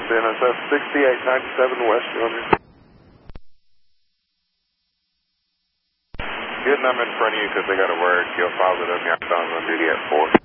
NSF 6897 West Yonder. Good, and I'm in front of you because they got a word. You'll follow them. You're on duty at 4.